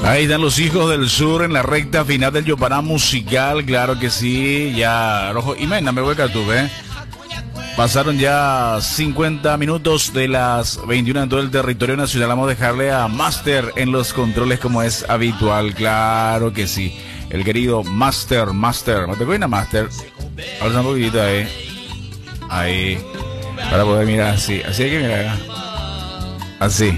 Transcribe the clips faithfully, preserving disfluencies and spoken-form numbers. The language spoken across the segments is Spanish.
Ahí están los hijos del sur en la recta final del Yopaná musical, claro que sí, ya, rojo, y mena, me voy a tú, ¿eh? Pasaron ya cincuenta minutos de las veintiuna en todo el territorio nacional. Vamos a dejarle a Master en los controles como es habitual, claro que sí. El querido Master, Master, ¿no te cuenta Master? Ahora un poquitito ahí, ahí, para poder mirar así, así hay que mirar, así.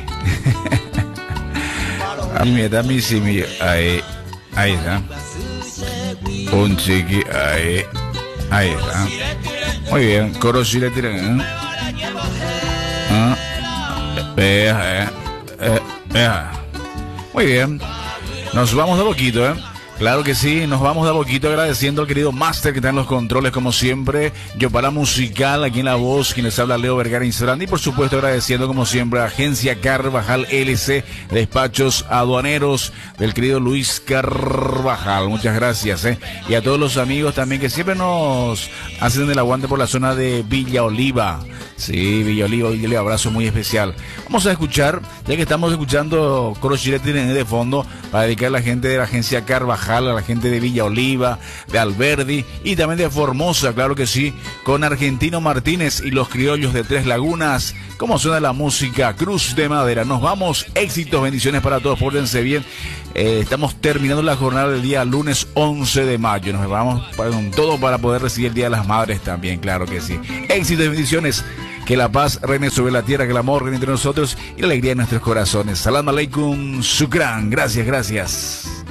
Ahí me da mi simio, ahí, ahí está. Un chiqui, ahí, ahí está. Muy bien, coro si le tiran, ¿eh? ¿Ah? Vea, eh, eh, vea. Muy bien, nos vamos de poquito, ¿eh? Claro que sí, nos vamos de poquito agradeciendo al querido Master que está en los controles como siempre, Yopaná musical, aquí en la voz, quien les habla Leo Vergara Instagram, y por supuesto agradeciendo como siempre a Agencia Carvajal L C, despachos aduaneros del querido Luis Carvajal, muchas gracias, ¿eh? Y a todos los amigos también que siempre nos hacen el aguante por la zona de Villa Oliva. Sí, Villa Oliva, Villa Oliva, abrazo muy especial. Vamos a escuchar, ya que estamos escuchando Coro Chilete de fondo, para dedicar a la gente de la Agencia Carvajal, a la gente de Villa Oliva, de Alberdi y también de Formosa, claro que sí, con Argentino Martínez y los criollos de Tres Lagunas. ¿Cómo suena la música? Cruz de Madera. Nos vamos, éxitos, bendiciones para todos, pórtense bien. Eh, estamos terminando la jornada del día lunes once de mayo. Nos vamos para, con todo para poder recibir el Día de las Madres también, claro que sí. Éxitos y bendiciones. Que la paz reine sobre la tierra, que el amor reine entre nosotros y la alegría en nuestros corazones. Salam aleikum, shukran. Gracias, gracias.